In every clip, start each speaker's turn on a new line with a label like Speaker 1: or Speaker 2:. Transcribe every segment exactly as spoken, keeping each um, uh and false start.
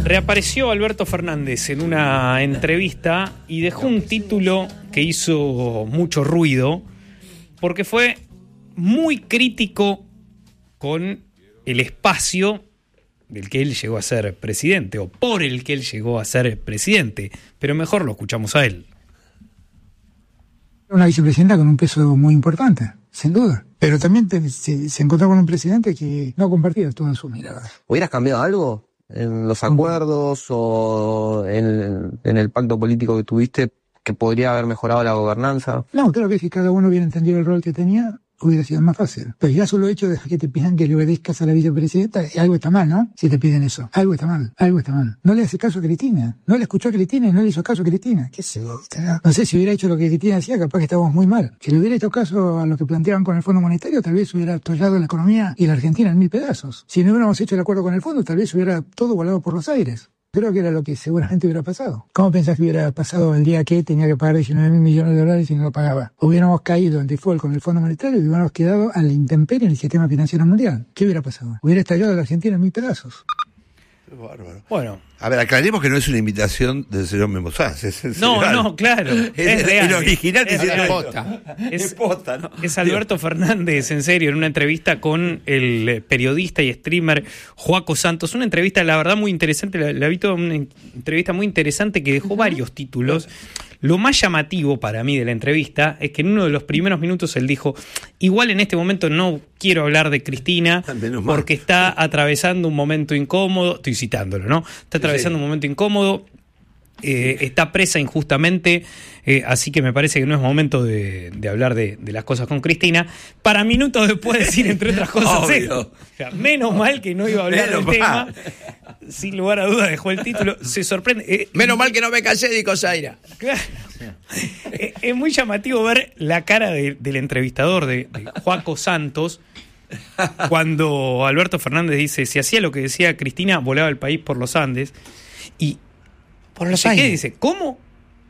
Speaker 1: Reapareció Alberto Fernández en una entrevista y dejó un título que hizo mucho ruido porque fue muy crítico con el espacio del que él llegó a ser presidente o por el que él llegó a ser presidente. Pero mejor lo escuchamos a él.
Speaker 2: Una vicepresidenta con un peso muy importante, sin duda. Pero también te, se, se encontró con un presidente que no compartía todas sus miradas.
Speaker 3: ¿Hubieras cambiado algo en los acuerdos o en, en el pacto político que tuviste que podría haber mejorado la gobernanza?
Speaker 2: No, creo que si cada uno hubiera entendido el rol que tenía, hubiera sido más fácil. Pero ya solo el hecho de que te pidan que le obedezcas a la vicepresidenta, algo está mal, ¿no? Si te piden eso. Algo está mal, algo está mal. No le hace caso a Cristina. No le escuchó a Cristina y no le hizo caso a Cristina. ¿Qué sé yo? No sé si hubiera hecho lo que Cristina decía, capaz que estábamos muy mal. Si le hubiera hecho caso a lo que planteaban con el Fondo Monetario, tal vez hubiera tollado la economía y la Argentina en mil pedazos. Si no hubiéramos hecho el acuerdo con el Fondo, tal vez hubiera todo volado por los aires. Creo que era lo que seguramente hubiera pasado. ¿Cómo pensás que hubiera pasado el día que tenía que pagar diecinueve mil millones de dólares y no lo pagaba? Hubiéramos caído en default con el Fondo Monetario y hubiéramos quedado a la intemperie en el sistema financiero mundial. ¿Qué hubiera pasado? Hubiera estallado la Argentina en mil pedazos.
Speaker 4: Bárbaro.
Speaker 1: Bueno.
Speaker 4: A ver, aclaremos que no es una invitación del señor Memo Sanz. Es, es
Speaker 1: No,
Speaker 4: real.
Speaker 1: no, claro. Es,
Speaker 4: Es,
Speaker 1: real.
Speaker 4: el original que
Speaker 1: Es
Speaker 4: hicieron
Speaker 1: real.
Speaker 4: posta.
Speaker 1: Es,
Speaker 4: Es posta, ¿no?
Speaker 1: es Alberto Fernández, en serio, en una entrevista con el periodista y streamer Joaco Santos. Una entrevista, la verdad, muy interesante. La, la vi toda una entrevista muy interesante que dejó varios títulos. Lo más llamativo para mí de la entrevista es que en uno de los primeros minutos él dijo: igual en este momento no quiero hablar de Cristina porque está atravesando un momento incómodo. Estoy citándolo, ¿no? Está atravesando sí. un momento incómodo. Eh, está presa injustamente, eh, así que me parece que no es momento de, de hablar de, de las cosas con Cristina. Para minutos después decir, entre otras cosas, esto. O sea, menos mal que no iba a hablar menos del mal. tema. Sin lugar a dudas dejó el título. Se sorprende. Eh,
Speaker 5: menos mal que no me casé, dijo Zaira.
Speaker 1: Claro. es, es muy llamativo ver la cara de, del entrevistador, de, de Joaco Santos, cuando Alberto Fernández dice: si hacía lo que decía Cristina, volaba el país por los Andes. Y
Speaker 5: por los
Speaker 1: ¿qué
Speaker 5: aires.
Speaker 1: dice? ¿Cómo?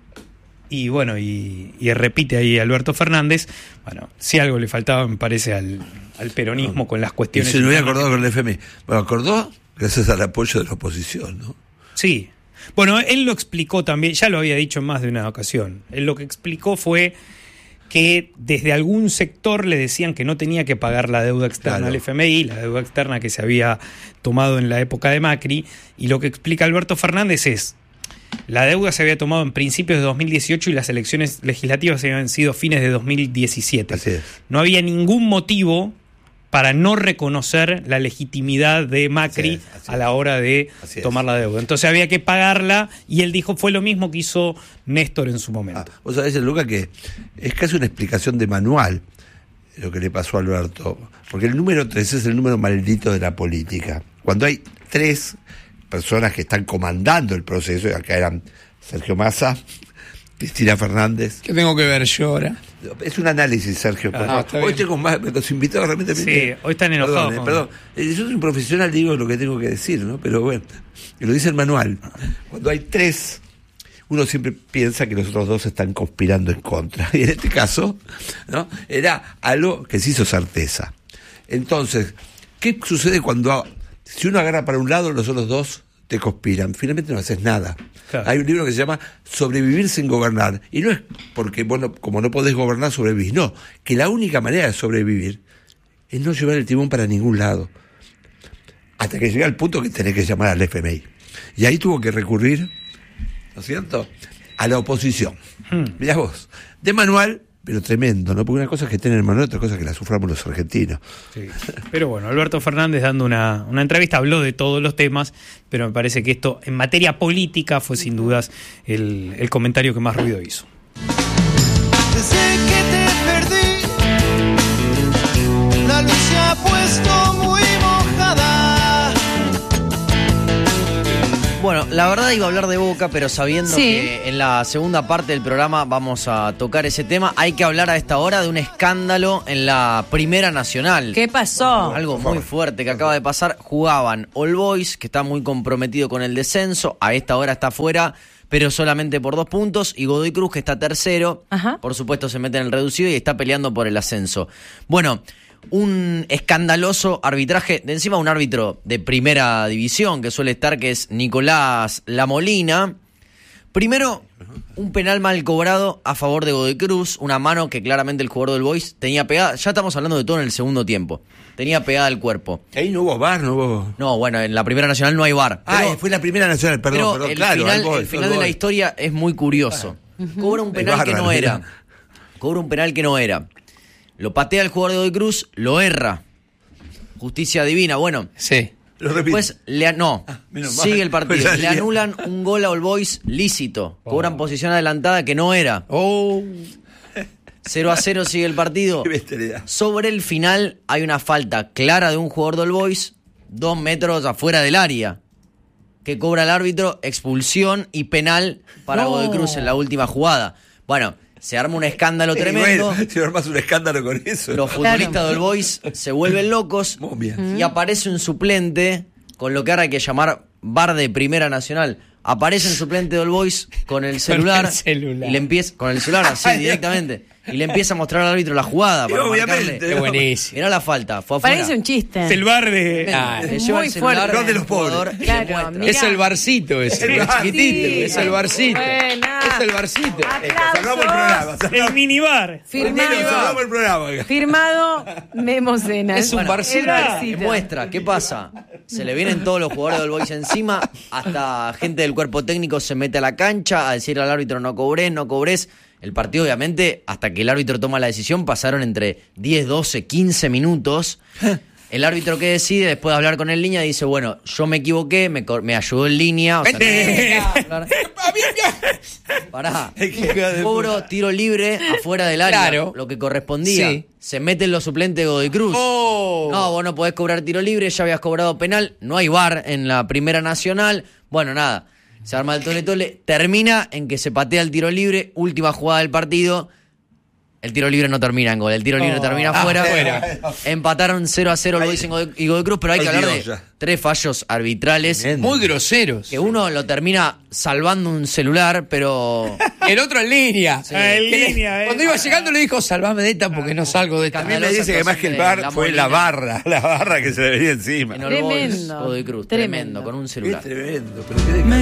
Speaker 1: Y bueno, y, y repite ahí Alberto Fernández. Bueno, si algo le faltaba, me parece, al, al peronismo con las cuestiones.
Speaker 4: Y se lo había acordado con el F M I. Bueno, acordó gracias al apoyo de la oposición, ¿no?
Speaker 1: Sí. Bueno, él lo explicó también, ya lo había dicho en más de una ocasión. Él lo que explicó fue que desde algún sector le decían que no tenía que pagar la deuda externa claro. al F M I, la deuda externa que se había tomado en la época de Macri, y lo que explica Alberto Fernández es: la deuda se había tomado en principios de dos mil dieciocho y las elecciones legislativas habían sido fines de dos mil diecisiete.
Speaker 4: Así es.
Speaker 1: No había ningún motivo para no reconocer la legitimidad de Macri así es, así a la hora de tomar la deuda. Entonces había que pagarla, y él dijo fue lo mismo que hizo Néstor en su momento.
Speaker 4: Ah, vos sabés, Luca, que es casi una explicación de manual lo que le pasó a Alberto, porque el número tres es el número maldito de la política. Cuando hay tres personas que están comandando el proceso, y acá eran Sergio Massa, Cristina Fernández.
Speaker 5: ¿Qué tengo que ver yo ahora?
Speaker 4: Es un análisis, Sergio.
Speaker 5: Ah,
Speaker 4: hoy bien. Tengo más, los invitados realmente...
Speaker 1: Sí,
Speaker 4: me...
Speaker 1: hoy están enojados.
Speaker 4: Perdón, eh, perdón. Eh, yo soy un profesional, digo lo que tengo que decir, ¿no? Pero bueno, lo dice el manual. Cuando hay tres, uno siempre piensa que los otros dos están conspirando en contra. Y en este caso, ¿no? Era algo que se hizo certeza. Entonces, ¿qué sucede cuando... Si uno agarra para un lado, los otros dos te conspiran? Finalmente no haces nada. Claro. Hay un libro que se llama Sobrevivir sin gobernar. Y no es porque, bueno, como no podés gobernar, sobrevivís. No, que la única manera de sobrevivir es no llevar el timón para ningún lado. Hasta que llega el punto que tenés que llamar al F M I. Y ahí tuvo que recurrir, ¿no es cierto?, a la oposición. Hmm. Mirá vos, de manual... Pero tremendo, ¿no? Porque una cosa es que tienen el manual, otra cosa es que la suframos los argentinos.
Speaker 1: Sí. Pero bueno, Alberto Fernández dando una, una entrevista habló de todos los temas, pero me parece que esto, en materia política, fue sin dudas el, el comentario que más ruido hizo.
Speaker 6: Desde que te perdí, la luz se ha puesto muy mojada.
Speaker 7: Bueno, la verdad iba a hablar de Boca, pero sabiendo
Speaker 8: sí.
Speaker 7: que en la segunda parte del programa vamos a tocar ese tema, hay que hablar a esta hora de un escándalo en la Primera Nacional.
Speaker 8: ¿Qué pasó?
Speaker 7: Algo muy fuerte que acaba de pasar. Jugaban All Boys, que está muy comprometido con el descenso, a esta hora está fuera, pero solamente por dos puntos, y Godoy Cruz, que está tercero,
Speaker 8: Ajá.
Speaker 7: por supuesto se mete en el reducido y está peleando por el ascenso. Bueno, un escandaloso arbitraje, de encima un árbitro de primera división que suele estar, que es Nicolás Lamolina. Primero, un penal mal cobrado a favor de Godoy Cruz, una mano que claramente el jugador del Boys tenía pegada. Ya estamos hablando de todo en el segundo tiempo. Tenía pegada al cuerpo.
Speaker 4: Ahí no hubo V A R, no hubo...
Speaker 7: No, bueno, en la Primera Nacional no hay V A R.
Speaker 4: Ah,
Speaker 7: pero,
Speaker 4: fue la Primera Nacional, perdón,
Speaker 7: pero
Speaker 4: perdón,
Speaker 7: el
Speaker 4: claro.
Speaker 7: final,
Speaker 4: al gol,
Speaker 7: el final
Speaker 4: al
Speaker 7: de
Speaker 4: gol.
Speaker 7: la historia es muy curioso. Cobra un penal
Speaker 4: Es
Speaker 7: que no
Speaker 4: bárbaro,
Speaker 7: era.
Speaker 4: mira.
Speaker 7: Cobra un penal que no era. Lo patea el jugador de Godoy Cruz, lo erra. Justicia divina, bueno.
Speaker 5: Sí.
Speaker 4: Lo repito.
Speaker 7: Después, le, no,
Speaker 4: menos mal.
Speaker 7: sigue el partido.
Speaker 4: Pues,
Speaker 7: Le
Speaker 4: ya-
Speaker 7: anulan un gol a All Boys lícito. Cobran posición adelantada que no era.
Speaker 5: Oh.
Speaker 7: cero a cero sigue el partido.
Speaker 4: Qué bestialidad.
Speaker 7: Sobre el final hay una falta clara de un jugador de All Boys, dos metros afuera del área, que cobra el árbitro, expulsión y penal para
Speaker 5: No.
Speaker 7: Godoy Cruz en la última jugada. Bueno, se arma un escándalo
Speaker 4: Eh,
Speaker 7: tremendo.
Speaker 4: bueno, si armas un escándalo con eso.
Speaker 7: Los futbolistas de All Boys se vuelven locos
Speaker 4: Momia.
Speaker 7: y aparece un suplente con lo que ahora hay que llamar V A R de Primera Nacional. Aparece un suplente de All Boys con el celular,
Speaker 5: el celular.
Speaker 7: y le empieza con el celular así directamente y le empieza a mostrar al árbitro la jugada
Speaker 4: Y
Speaker 7: para
Speaker 4: obviamente,
Speaker 7: marcarle.
Speaker 5: Qué buenísimo.
Speaker 7: Mirá la falta, fue afuera.
Speaker 8: Parece un chiste.
Speaker 1: Es el bar de.
Speaker 5: Ah,
Speaker 7: Le
Speaker 8: Es
Speaker 7: lleva
Speaker 8: muy
Speaker 7: el celular
Speaker 8: fuerte.
Speaker 4: Gol de los
Speaker 7: al jugador
Speaker 4: pobres.
Speaker 7: y le
Speaker 8: Claro,
Speaker 7: muestra.
Speaker 8: mirá.
Speaker 5: Es el barcito ese,
Speaker 4: El
Speaker 5: el
Speaker 4: bar.
Speaker 5: chiquitito,
Speaker 8: Sí.
Speaker 5: es el barcito.
Speaker 8: Buena.
Speaker 5: Es el barcito.
Speaker 4: Eh, salvamos el programa.
Speaker 1: El
Speaker 4: Salvamos,
Speaker 1: minibar.
Speaker 8: Firmado,
Speaker 4: salvamos el programa.
Speaker 8: firmado Memo Cena.
Speaker 5: Es un
Speaker 7: Bueno,
Speaker 5: barcito.
Speaker 8: el
Speaker 7: le
Speaker 8: barcito.
Speaker 7: muestra, ¿qué pasa? Se le vienen todos los jugadores del Boys encima, hasta gente del cuerpo técnico se mete a la cancha a decirle al árbitro no cobrés, no cobrés. El partido, obviamente, hasta que el árbitro toma la decisión, pasaron entre diez, doce, quince minutos. El árbitro que decide, después de hablar con el línea, dice, bueno, yo me equivoqué, me, cor- me ayudó en línea. O sea, no- Pará, cobro tiro libre afuera del área,
Speaker 5: Claro.
Speaker 7: lo que correspondía.
Speaker 5: Sí.
Speaker 7: Se meten los suplentes de Godoy Cruz.
Speaker 5: Oh.
Speaker 7: No, vos no podés cobrar tiro libre, ya habías cobrado penal, no hay V A R en la Primera Nacional. Bueno, nada, se arma el tole tole, termina en que se patea el tiro libre, última jugada del partido. El tiro libre no termina en gol, el tiro libre
Speaker 5: Oh.
Speaker 7: termina
Speaker 5: Ah,
Speaker 7: afuera.
Speaker 5: afuera.
Speaker 7: Empataron cero a cero el
Speaker 4: Ahí-
Speaker 7: Boys en Godoy- y Godoy Cruz, pero hay que
Speaker 4: Ay,
Speaker 7: hablar
Speaker 4: Dios,
Speaker 7: de
Speaker 4: ya.
Speaker 7: tres fallos arbitrales.
Speaker 4: Tremendo.
Speaker 5: Muy groseros.
Speaker 7: Que uno lo termina salvando un celular, pero
Speaker 5: El otro en línea.
Speaker 1: Ah, en
Speaker 5: Que le-
Speaker 1: línea, eh.
Speaker 5: Cuando iba llegando le dijo, salvame de esta porque no salgo de esta.
Speaker 4: También me dice que más que el
Speaker 7: de
Speaker 4: bar
Speaker 7: la
Speaker 4: fue la
Speaker 7: Molina.
Speaker 4: barra, la barra que se le venía encima.
Speaker 7: en All Boys,
Speaker 8: Tremendo.
Speaker 7: Godoy Cruz,
Speaker 8: Tremendo.
Speaker 7: tremendo, con un
Speaker 4: Qué
Speaker 7: celular.
Speaker 4: tremendo, pero qué de-